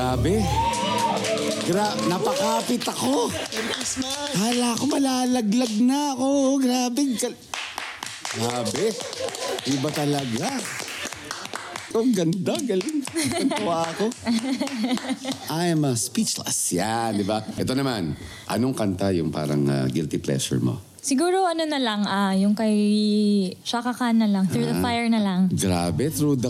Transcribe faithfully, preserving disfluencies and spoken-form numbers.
Grabe. Gra napakapit ako. Hala ko malalaglag na ako. Grabe. Grabe. Iba talaga. Ang ganda, galing. Tuwa ako. I am uh, speechless. Yan, di ba? Ito naman, anong kanta yung parang uh, guilty pleasure mo? Siguro ano na lang, ah, yung kay Shaka Khan na lang, Through the Ah. Fire na lang. Grabe, Through the